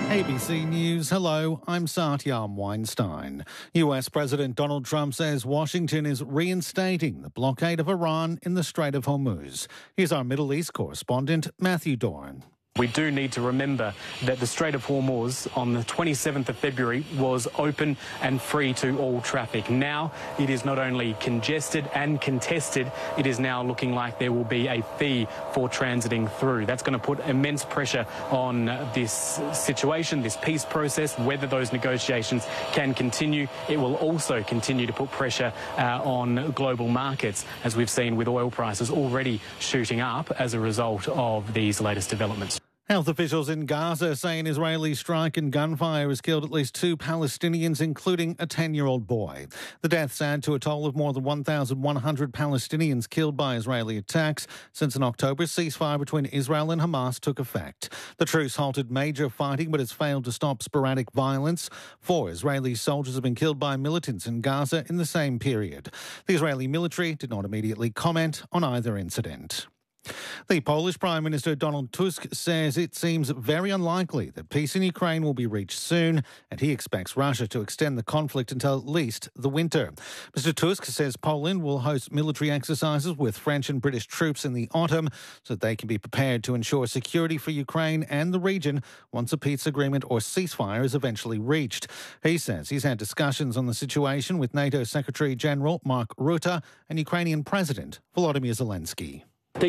ABC News, hello, I'm Satyam Weinstein. US President Donald Trump says Washington is reinstating the blockade of Iran in the Strait of Hormuz. Here's our Middle East correspondent, Matthew Doran. We do need to remember that the Strait of Hormuz on the 27th of February was open and free to all traffic. Now it is not only congested and contested, it is now looking like there will be a fee for transiting through. That's going to put immense pressure on this situation, this peace process, whether those negotiations can continue. It will also continue to put pressure on global markets, as we've seen with oil prices already shooting up as a result of these latest developments. Health officials in Gaza say an Israeli strike and gunfire has killed at least 2 Palestinians, including a 10-year-old boy. The deaths add to a toll of more than 1,100 Palestinians killed by Israeli attacks since an October ceasefire between Israel and Hamas took effect. The truce halted major fighting but has failed to stop sporadic violence. 4 Israeli soldiers have been killed by militants in Gaza in the same period. The Israeli military did not immediately comment on either incident. The Polish Prime Minister Donald Tusk says it seems very unlikely that peace in Ukraine will be reached soon, and he expects Russia to extend the conflict until at least the winter. Mr. Tusk says Poland will host military exercises with French and British troops in the autumn so that they can be prepared to ensure security for Ukraine and the region once a peace agreement or ceasefire is eventually reached. He says he's had discussions on the situation with NATO Secretary General Mark Rutte and Ukrainian President Volodymyr Zelensky.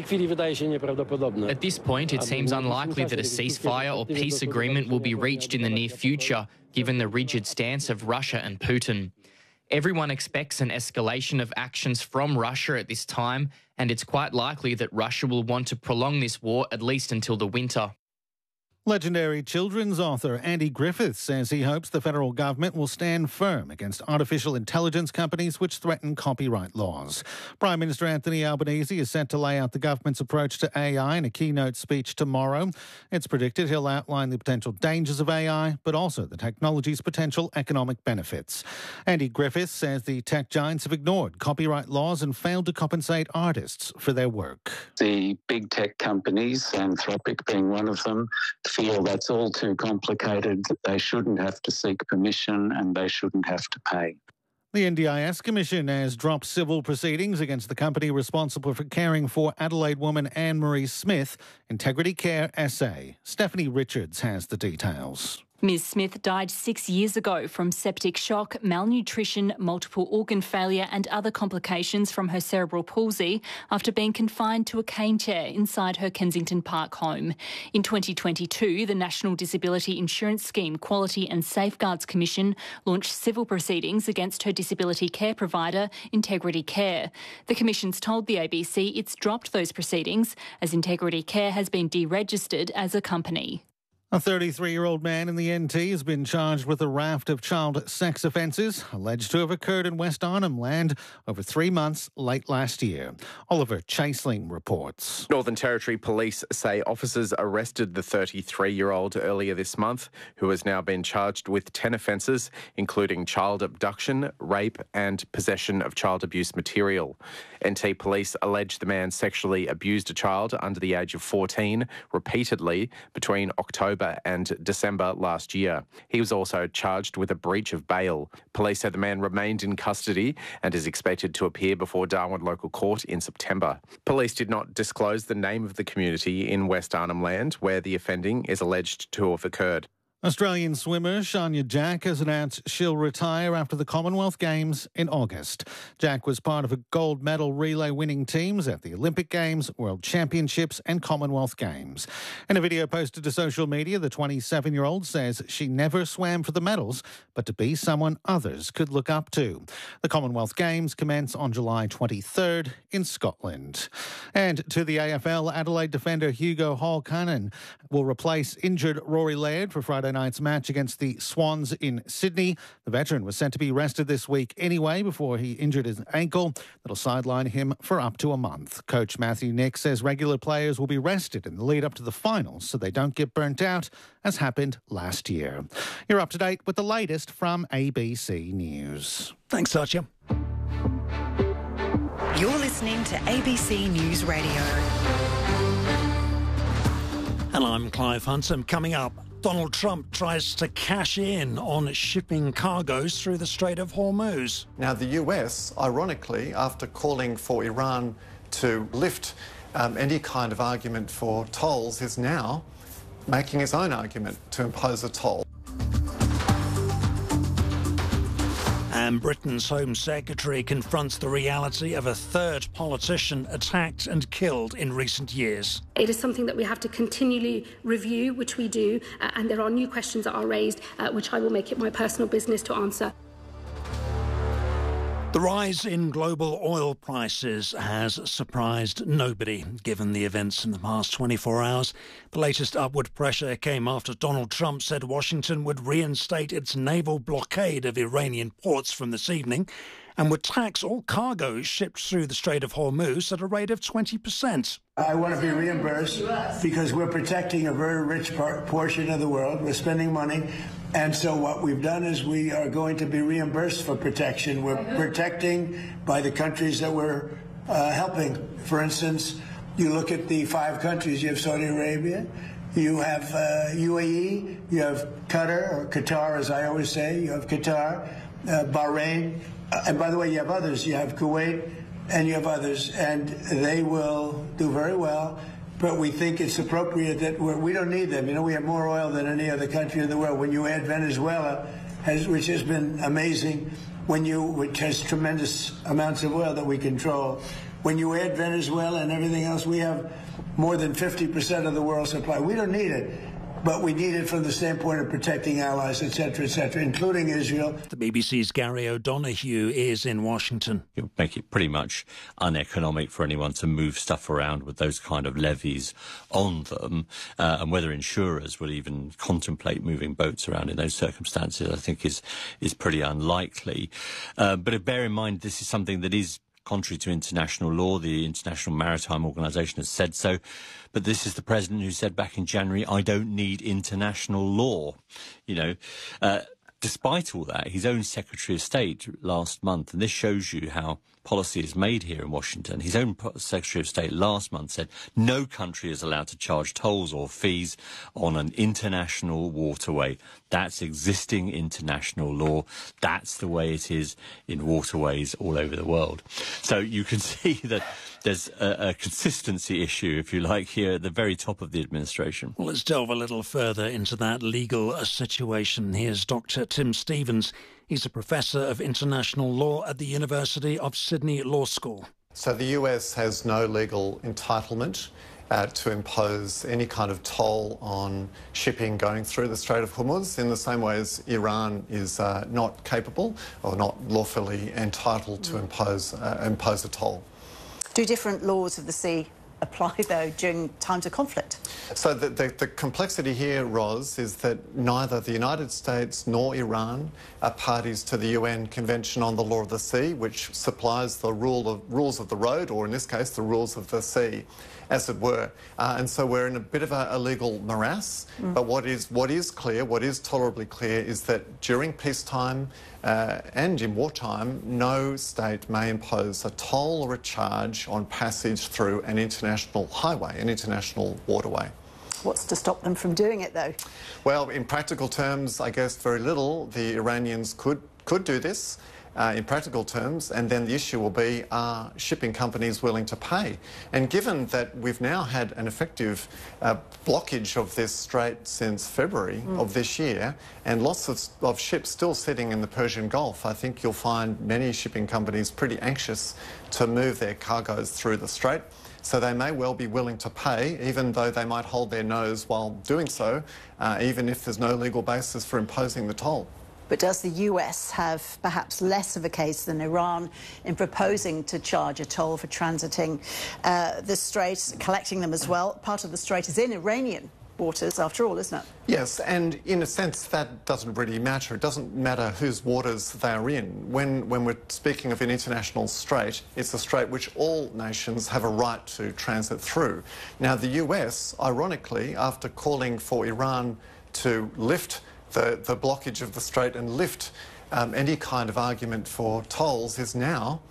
At this point, it seems unlikely that a ceasefire or peace agreement will be reached in the near future, given the rigid stance of Russia and Putin. Everyone expects an escalation of actions from Russia at this time, and it's quite likely that Russia will want to prolong this war at least until the winter. Legendary children's author Andy Griffith says he hopes the federal government will stand firm against artificial intelligence companies which threaten copyright laws. Prime Minister Anthony Albanese is set to lay out the government's approach to AI in a keynote speech tomorrow. It's predicted he'll outline the potential dangers of AI, but also the technology's potential economic benefits. Andy Griffith says the tech giants have ignored copyright laws and failed to compensate artists for their work. The big tech companies, Anthropic being one of them, feel that's all too complicated. They shouldn't have to seek permission and they shouldn't have to pay. The NDIS Commission has dropped civil proceedings against the company responsible for caring for Adelaide woman Anne-Marie Smith, Integrity Care SA. Stephanie Richards has the details. Ms Smith died 6 years ago from septic shock, malnutrition, multiple organ failure and other complications from her cerebral palsy after being confined to a cane chair inside her Kensington Park home. In 2022, the National Disability Insurance Scheme Quality and Safeguards Commission launched civil proceedings against her disability care provider, Integrity Care. The Commission's told the ABC it's dropped those proceedings as Integrity Care has been deregistered as a company. A 33-year-old man in the NT has been charged with a raft of child sex offences alleged to have occurred in West Arnhem Land over 3 months late last year. Oliver Chaseling reports. Northern Territory Police say officers arrested the 33-year-old earlier this month, who has now been charged with 10 offences, including child abduction, rape and possession of child abuse material. NT Police allege the man sexually abused a child under the age of 14 repeatedly between October and December last year. He was also charged with a breach of bail. Police said the man remained in custody and is expected to appear before Darwin Local Court in September. Police did not disclose the name of the community in West Arnhem Land where the offending is alleged to have occurred. Australian swimmer Shania Jack has announced she'll retire after the Commonwealth Games in August. Jack was part of a gold medal relay winning teams at the Olympic Games, World Championships and Commonwealth Games. In a video posted to social media, the 27-year-old says she never swam for the medals, but to be someone others could look up to. The Commonwealth Games commence on July 23rd in Scotland. And to the AFL, Adelaide defender Hugo Hall-Cannon will replace injured Rory Laird for Friday night's match against the Swans in Sydney. The veteran was sent to be rested this week anyway before he injured his ankle. That'll sideline him for up to a month. Coach Matthew Nick says regular players will be rested in the lead up to the finals so they don't get burnt out, as happened last year. You're up to date with the latest from ABC News. Thanks, Satya. You're listening to ABC News Radio. And I'm Clive Huntsam. Coming up, Donald Trump tries to cash in on shipping cargoes through the Strait of Hormuz. Now, the US, ironically, after calling for Iran to lift any kind of argument for tolls, is now making its own argument to impose a toll. And Britain's Home Secretary confronts the reality of a third politician attacked and killed in recent years. It is something that we have to continually review, which we do, and there are new questions that are raised, which I will make it my personal business to answer. The rise in global oil prices has surprised nobody, given the events in the past 24 hours. The latest upward pressure came after Donald Trump said Washington would reinstate its naval blockade of Iranian ports from this evening and would tax all cargoes shipped through the Strait of Hormuz at a rate of 20%. I want to be reimbursed because we're protecting a very rich portion of the world. We're spending money. And so what we've done is we are going to be reimbursed for protection. We're protecting by the countries that we're helping. For instance, you look at the 5 countries. You have Saudi Arabia, you have UAE, you have Qatar, or Qatar as I always say, you have Qatar, Bahrain, and by the way, you have others. You have Kuwait, and you have others, and they will do very well. But we think it's appropriate that we don't need them. You know, we have more oil than any other country in the world. When you add Venezuela, which has been amazing, which has tremendous amounts of oil that we control. When you add Venezuela and everything else, we have more than 50% of the world's supply. We don't need it. But we need it from the standpoint of protecting allies, et cetera, including Israel. The BBC's Gary O'Donoghue is in Washington. It would make it pretty much uneconomic for anyone to move stuff around with those kind of levies on them. And whether insurers will even contemplate moving boats around in those circumstances, I think is pretty unlikely. But bear in mind, this is something that is contrary to international law. The International Maritime Organization has said so. But this is the president who said back in January, I don't need international law. You know, despite all that, his own Secretary of State last month, and this shows you how policy is made here in Washington, his own Secretary of State last month said no country is allowed to charge tolls or fees on an international waterway. That's existing international law. That's the way it is in waterways all over the world. So you can see that there's a consistency issue, if you like, here at the very top of the administration. Well, let's delve a little further into that legal situation. Here's Dr. Tim Stevens. He's a professor of international law at the University of Sydney Law School. So the US has no legal entitlement to impose any kind of toll on shipping going through the Strait of Hormuz, in the same way as Iran is not capable or not lawfully entitled to impose a toll. Do different laws of the sea apply, though, during times of conflict? So the complexity here, Ros, is that neither the United States nor Iran are parties to the UN Convention on the Law of the Sea, which supplies the rules of the road, or in this case, the rules of the sea, as it were. And so we're in a bit of a legal morass. But what is clear, what is tolerably clear, is that during peacetime and in wartime, no state may impose a toll or a charge on passage through an international highway, an international waterway. What's to stop them from doing it, though? Well, in practical terms, I guess very little. The Iranians could do this. In practical terms, and then the issue will be, are shipping companies willing to pay? And given that we've now had an effective blockage of this strait since February of this year, and lots of ships still sitting in the Persian Gulf, I think you'll find many shipping companies pretty anxious to move their cargoes through the strait. So they may well be willing to pay, even though they might hold their nose while doing so, even if there's no legal basis for imposing the toll. But does the US have perhaps less of a case than Iran in proposing to charge a toll for transiting the strait, collecting them as well? Part of the strait is in Iranian waters, after all, isn't it? Yes, and in a sense that doesn't really matter. It doesn't matter whose waters they are in. When we're speaking of an international strait, it's a strait which all nations have a right to transit through. Now, the US, ironically, after calling for Iran to lift the blockage of the strait and lift any kind of argument for tolls, is now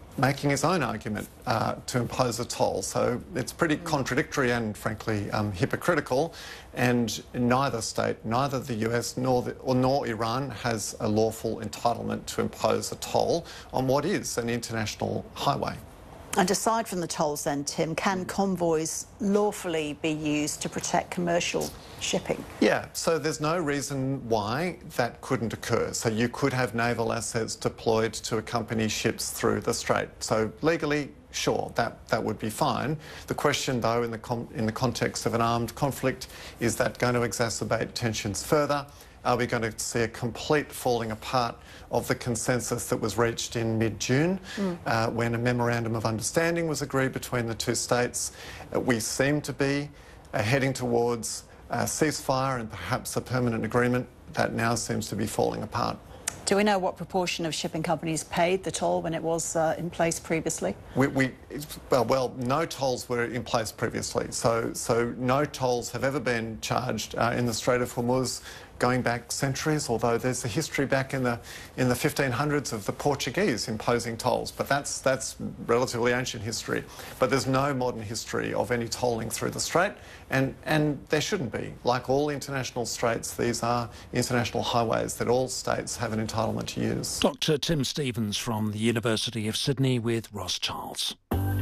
making its own argument to impose a toll. So it's pretty contradictory and, frankly, hypocritical. And neither state, neither the US nor Iran, has a lawful entitlement to impose a toll on what is an international highway. And aside from the tolls then, Tim, can convoys lawfully be used to protect commercial shipping? Yeah, so there's no reason why that couldn't occur. So you could have naval assets deployed to accompany ships through the strait. So legally, sure, that would be fine. The question, though, in the context of an armed conflict, is that going to exacerbate tensions further? Are we going to see a complete falling apart of the consensus that was reached in mid-June when a memorandum of understanding was agreed between the two states? We seem to be heading towards a ceasefire and perhaps a permanent agreement. That now seems to be falling apart. Do we know what proportion of shipping companies paid the toll when it was in place previously? Well, no tolls were in place previously. So no tolls have ever been charged in the Strait of Hormuz going back centuries, although there's a history back in the 1500s of the Portuguese imposing tolls, but that's relatively ancient history. But there's no modern history of any tolling through the strait, and there shouldn't be. Like all international straits, these are international highways that all states have an entitlement to use. Dr. Tim Stevens from the University of Sydney with Ross Charles.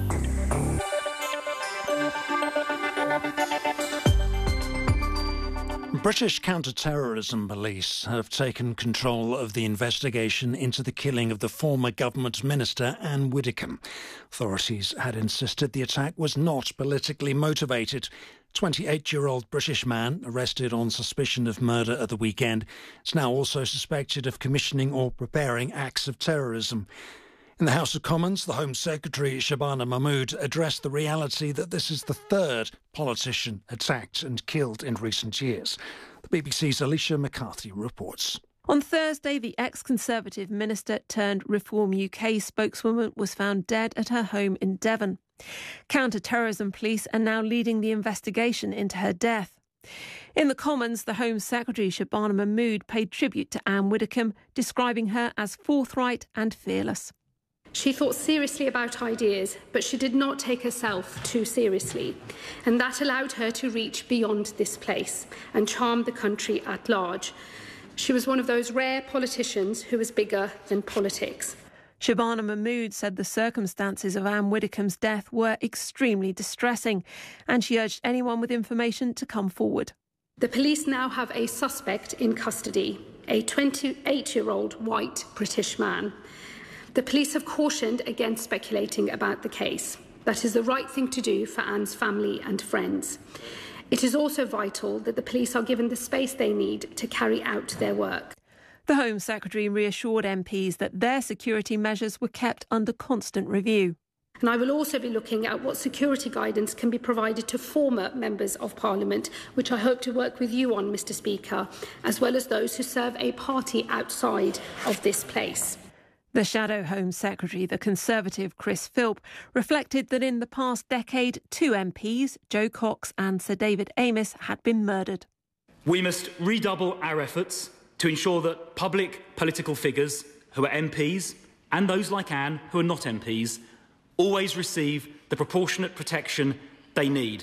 British counter-terrorism police have taken control of the investigation into the killing of the former government minister Anne Widdecombe. Authorities had insisted the attack was not politically motivated. 28-year-old British man arrested on suspicion of murder at the weekend is now also suspected of commissioning or preparing acts of terrorism. In the House of Commons, the Home Secretary Shabana Mahmood addressed the reality that this is the third politician attacked and killed in recent years. The BBC's Alicia McCarthy reports. On Thursday, the ex-Conservative minister turned Reform UK spokeswoman was found dead at her home in Devon. Counter-terrorism police are now leading the investigation into her death. In the Commons, the Home Secretary Shabana Mahmood paid tribute to Anne Widdecombe, describing her as forthright and fearless. She thought seriously about ideas, but she did not take herself too seriously. And that allowed her to reach beyond this place and charm the country at large. She was one of those rare politicians who was bigger than politics. Shabana Mahmood said the circumstances of Anne Widdecombe's death were extremely distressing, and she urged anyone with information to come forward. The police now have a suspect in custody, a 28-year-old white British man. The police have cautioned against speculating about the case. That is the right thing to do for Anne's family and friends. It is also vital that the police are given the space they need to carry out their work. The Home Secretary reassured MPs that their security measures were kept under constant review. And I will also be looking at what security guidance can be provided to former members of Parliament, which I hope to work with you on, Mr Speaker, as well as those who serve a party outside of this place. The Shadow Home Secretary, the Conservative Chris Philp, reflected that in the past decade, 2 MPs, Jo Cox and Sir David Amess, had been murdered. We must redouble our efforts to ensure that public political figures who are MPs and those like Anne who are not MPs always receive the proportionate protection they need.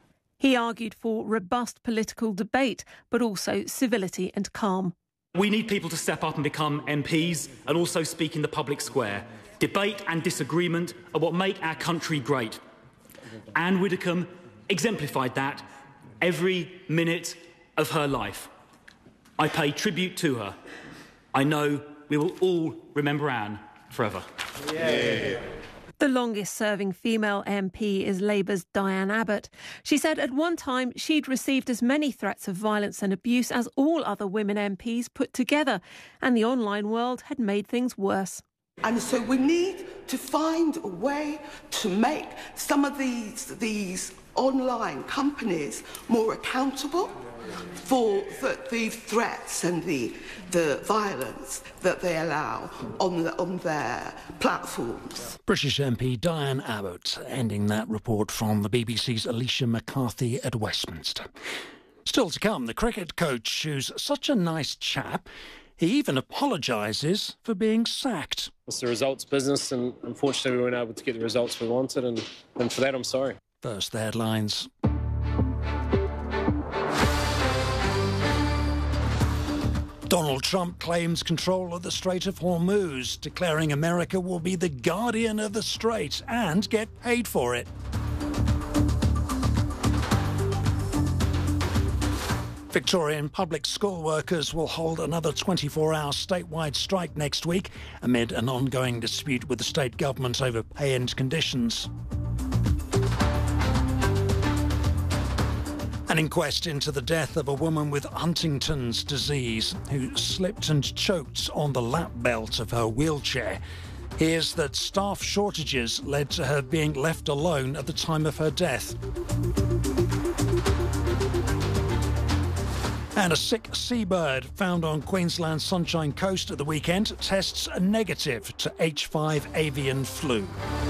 He argued for robust political debate, but also civility and calm. We need people to step up and become MPs and also speak in the public square. Debate and disagreement are what make our country great. Anne Widdecombe exemplified that every minute of her life. I pay tribute to her. I know we will all remember Anne forever. Yeah. The longest-serving female MP is Labour's Diane Abbott. She said at one time she'd received as many threats of violence and abuse as all other women MPs put together, and the online world had made things worse. And so we need to find a way to make some of these online companies more accountable for the threats and the violence that they allow on their platforms. British MP Diane Abbott ending that report from the BBC's Alicia McCarthy at Westminster. Still to come, the cricket coach, who's such a nice chap, He even apologises for being sacked. It's the results business, and unfortunately we weren't able to get the results we wanted, and for that I'm sorry. First, the headlines. Donald Trump claims control of the Strait of Hormuz, declaring America will be the guardian of the strait and get paid for it. Victorian public school workers will hold another 24-hour statewide strike next week amid an ongoing dispute with the state government over pay and conditions. An inquest into the death of a woman with Huntington's disease who slipped and choked on the lap belt of her wheelchair. Here's that staff shortages led to her being left alone at the time of her death. And a sick seabird found on Queensland's Sunshine Coast at the weekend tests negative to H5 avian flu.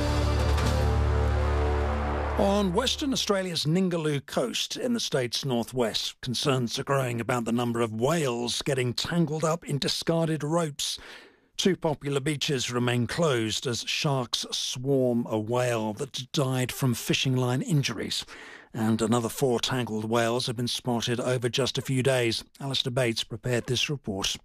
On Western Australia's Ningaloo coast in the state's northwest, concerns are growing about the number of whales getting tangled up in discarded ropes. 2 popular beaches remain closed as sharks swarm a whale that died from fishing line injuries. And another 4 tangled whales have been spotted over just a few days. Alistair Bates prepared this report.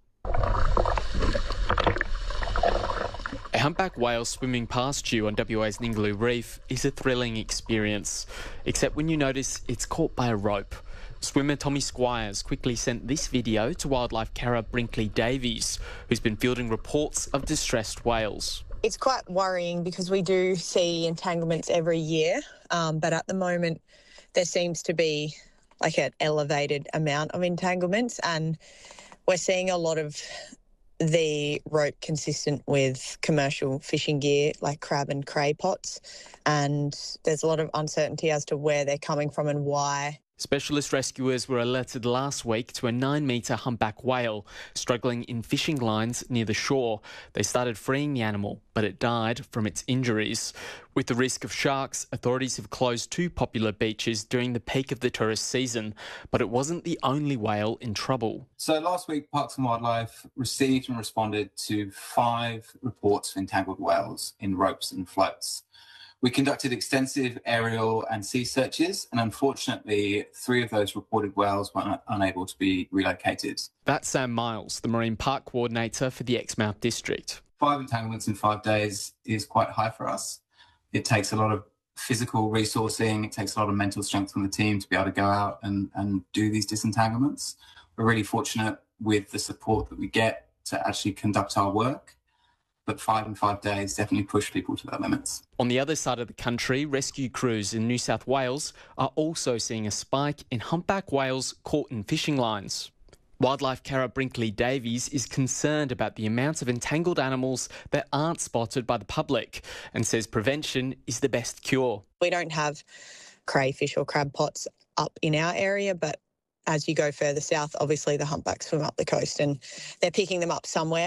A humpback whale swimming past you on WA's Ningaloo Reef is a thrilling experience, except when you notice it's caught by a rope. Swimmer Tommy Squires quickly sent this video to wildlife carer Brinkley Davies, who's been fielding reports of distressed whales. It's quite worrying because we do see entanglements every year, but at the moment there seems to be like an elevated amount of entanglements, and we're seeing a lot of the rope consistent with commercial fishing gear like crab and cray pots, and there's a lot of uncertainty as to where they're coming from and why. Specialist rescuers were alerted last week to a 9-metre humpback whale struggling in fishing lines near the shore. They started freeing the animal, but it died from its injuries. With the risk of sharks, authorities have closed 2 popular beaches during the peak of the tourist season, but it wasn't the only whale in trouble. So last week, Parks and Wildlife received and responded to 5 reports of entangled whales in ropes and floats. We conducted extensive aerial and sea searches, and unfortunately, 3 of those reported whales were unable to be relocated. That's Sam Miles, the Marine Park Coordinator for the Exmouth District. 5 entanglements in 5 days is quite high for us. It takes a lot of physical resourcing, it takes a lot of mental strength from the team to be able to go out and do these disentanglements. We're really fortunate with the support that we get to actually conduct our work. But 5 in 5 days definitely push people to their limits. On the other side of the country, rescue crews in New South Wales are also seeing a spike in humpback whales caught in fishing lines. Wildlife carer Brinkley Davies is concerned about the amount of entangled animals that aren't spotted by the public and says prevention is the best cure. We don't have crayfish or crab pots up in our area, but as you go further south, obviously the humpbacks swim up the coast and they're picking them up somewhere.